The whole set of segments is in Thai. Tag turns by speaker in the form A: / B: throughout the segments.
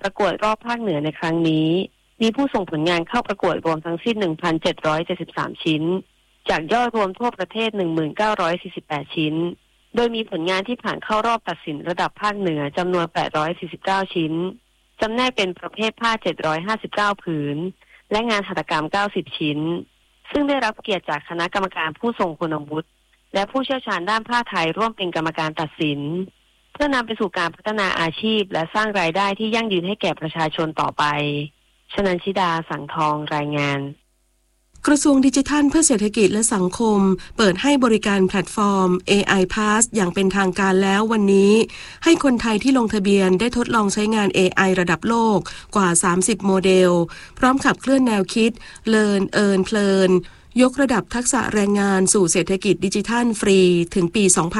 A: ประกวดรอบภาคเหนือในครั้งนี้มีผู้ส่งผลงานเข้าประกวดรวมทั้งสิ้น 1,773 ชิ้นจากยอดรวมทั่วประเทศ 1948 ชิ้นโดยมีผลงานที่ผ่านเข้ารอบตัดสินระดับภาคเหนือจำนวน 849 ชิ้นจำแนกเป็นประเภทผ้า 759 ผืนและงานหัตถกรรม 90 ชิ้นซึ่งได้รับเกียรติจากคณะกรรมการผู้ทรงคุณวุฒิและผู้เชี่ยวชาญด้านผ้าไทยร่วมเป็นกรรมการตัดสินเพื่อนำไปสู่การพัฒนาอาชีพและสร้างรายได้ที่ยั่งยืนให้แก่ประชาชนต่อไปชนันชิดาสังทองรายงาน
B: กระทรวงดิจิทัลเพื่อเศรษฐกิจและสังคมเปิดให้บริการแพลตฟอร์ม AI Pass อย่างเป็นทางการแล้ววันนี้ให้คนไทยที่ลงทะเบียนได้ทดลองใช้งาน AI ระดับโลกกว่า 30 โมเดลพร้อมขับเคลื่อนแนวคิด Learn Earn เพลินยกระดับทักษะแรงงานสู่เศรษฐกิจดิจิทัลฟรีถึงปี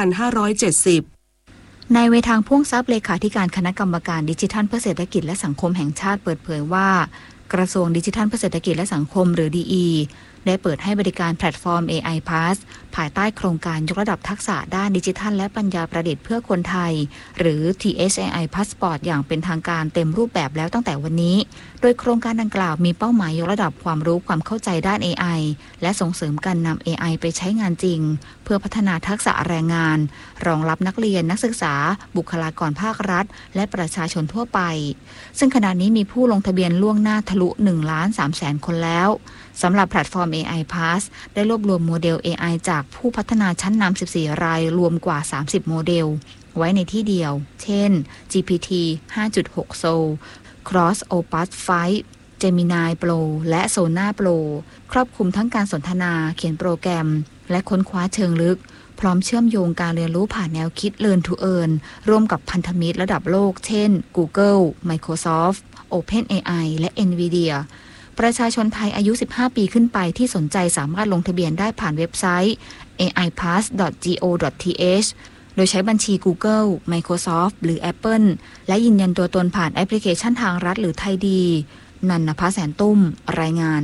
B: 2570
C: นายเวทางพ่วงทรัพย์เลขาธิการคณะกรรมการดิจิทัลเพื่อเศรษฐกิจและสังคมแห่งชาติเปิดเผยว่ากระทรวงดิจิทัลเพื่อเศรษฐกิจและสังคมหรือ DE ได้เปิดให้บริการแพลตฟอร์ม AI Pass ภายใต้โครงการยกระดับทักษะด้านดิจิทัลและปัญญาประดิษฐ์เพื่อคนไทยหรือ THAI Passport อย่างเป็นทางการเต็มรูปแบบแล้วตั้งแต่วันนี้โดยโครงการดังกล่าวมีเป้าหมายยกระดับความรู้ความเข้าใจด้าน AI และส่งเสริมการนำ AI ไปใช้งานจริงเพื่อพัฒนาทักษะแรงงานรองรับนักเรียนนักศึกษาบุคลากรภาครัฐและประชาชนทั่วไปซึ่งขณะนี้มีผู้ลงทะเบียนล่วงหน้าทะลุ 1,300,000 คนแล้วสำหรับแพลตฟอร์ม AI Pass ได้รวบรวมโมเดล AI จากผู้พัฒนาชั้นนำ 14 รายรวมกว่า 30 โมเดลไว้ในที่เดียวเช่น GPT 5.6 Soul Cross Opus 5 Gemini Pro และ Sona Pro ครอบคลุมทั้งการสนทนาเขียนโปรแกรมและค้นคว้าเชิงลึกพร้อมเชื่อมโยงการเรียนรู้ผ่านแนวคิด Learn to Earn ร่วมกับพันธมิตรระดับโลกเช่น Google Microsoft OpenAI และ Nvidiaประชาชนไทยอายุ 15 ปีขึ้นไปที่สนใจสามารถลงทะเบียนได้ผ่านเว็บไซต์ aipass.go.th โดยใช้บัญชี Google Microsoft หรือ Apple และยืนยันตัวตนผ่านแอปพลิเคชันทางรัฐหรือไทยดีนันนภาแสนตุ้มรายงาน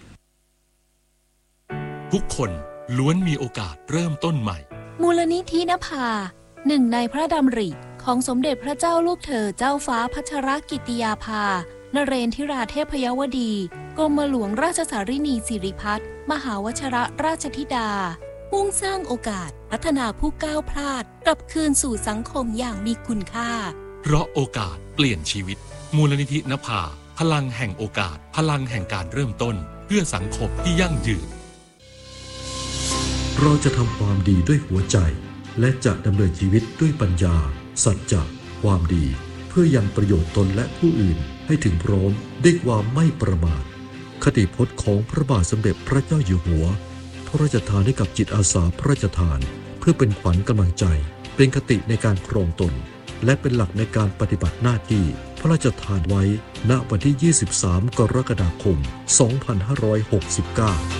D: ทุกคนล้วนมีโอกาสเริ่มต้นใหม่
E: มูลนิธินภาหนึ่งในพระดำริของสมเด็จพระเจ้าลูกเธอเจ้าฟ้าพัชรกิติยาภานเรนทิราเทพยวดีกรมหลวงราชสารินีสิริพัฒน์มหาวชิรราชธิดามุ่งสร้างโอกาสพัฒนาผู้ก้าวพลาดกลับคืนสู่สังคมอย่างมีคุณค่า
D: เพราะโอกาสเปลี่ยนชีวิตมูลนิธินภาพลังแห่งโอกาสพลังแห่งการเริ่มต้นเพื่อสังคมที่ยั่งยืน
F: เราจะทำความดีด้วยหัวใจและจะดำเนินชีวิตด้วยปัญญาสัจจะความดีเพื่อยังประโยชน์ตนและผู้อื่นให้ถึงพร้อมด้วยความไม่ประมาทคติพจน์ของพระบาทสมเด็จพระเจ้าอยู่หัวพระราชทานให้กับจิตอาสาพระราชทานเพื่อเป็นขวัญกำลังใจเป็นคติในการครองตนและเป็นหลักในการปฏิบัติหน้าที่พระราชทานไว้ณวันที่ 23 กรกฎาคม 2569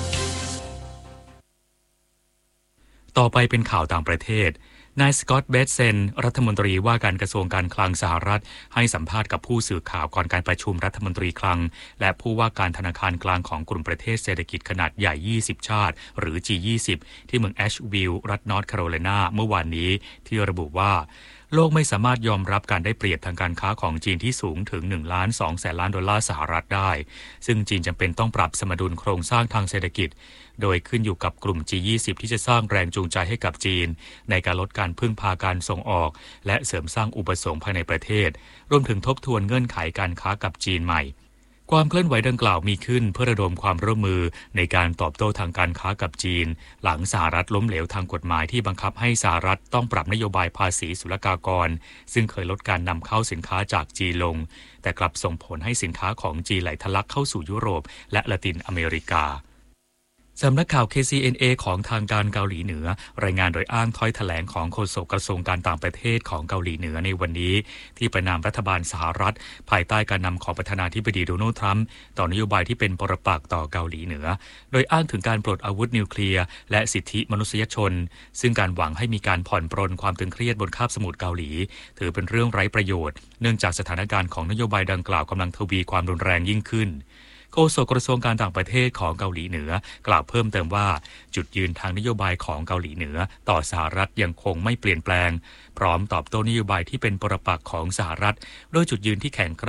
G: ต่อไปเป็นข่าวต่างประเทศนายสกอตต์เบตเซนรัฐมนตรีว่าการกระทรวงการคลังสหรัฐให้สัมภาษณ์กับผู้สื่อข่าวก่อนการประชุมรัฐมนตรีคลังและผู้ว่าการธนาคารกลางของกลุ่มประเทศเศรษฐกิจขนาดใหญ่20ชาติหรือ G20 ที่เมืองแอชวิลล์รัฐนอร์ทแคโรไลนาเมื่อวานนี้ที่ระบุว่าโลกไม่สามารถยอมรับการได้เปรียบทางการค้าของจีนที่สูงถึง 1.2 ล้านดอลลาร์สหรัฐได้ซึ่งจีนจำเป็นต้องปรับสมดุลโครงสร้างทางเศรษฐกิจโดยขึ้นอยู่กับกลุ่ม G20 ที่จะสร้างแรงจูงใจให้กับจีนในการลดการพึ่งพาการส่งออกและเสริมสร้างอุปสงค์ภายในประเทศรวมถึงทบทวนเงื่อนไขการค้ากับจีนใหม่ความเคลื่อนไหวดังกล่าวมีขึ้นเพื่อระดมความร่วมมือในการตอบโต้ทางการค้ากับจีนหลังสหรัฐล้มเหลวทางกฎหมายที่บังคับให้สหรัฐต้องปรับนโยบายภาษีศุลกากรซึ่งเคยลดการนำเข้าสินค้าจากจีนลงแต่กลับส่งผลให้สินค้าของจีนไหลทะลักเข้าสู่ยุโรปและละตินอเมริกาสำนักข่าว KCNA ของทางการเกาหลีเหนือรายงานโดยอ้างถ้อยแถลงของโฆษกกระทรวงการต่างประเทศของเกาหลีเหนือในวันนี้ที่ประนามรัฐบาลสหรัฐภายใต้การนำของประธานาธิบดีโดนัลด์ทรัมป์ต่อนโยบายที่เป็นปรปักษ์ต่อเกาหลีเหนือโดยอ้างถึงการปลดอาวุธนิวเคลียร์และสิทธิมนุษยชนซึ่งการหวังให้มีการผ่อนปรนความตึงเครียดบนคาบสมุทรเกาหลีถือเป็นเรื่องไร้ประโยชน์เนื่องจากสถานการณ์ของนโยบายดังกล่าวกำลังทวีความรุนแรงยิ่งขึ้นโฆษกกระทรวงการต่างประเทศของเกาหลีเหนือกล่าวเพิ่มเติมว่าจุดยืนทางนโยบายของเกาหลีเหนือต่อสหรัฐยังคงไม่เปลี่ยนแปลงพร้อมตอบโต้นโยบายที่เป็นปรปักษ์ของสหรัฐโดยจุดยืนที่แข็ง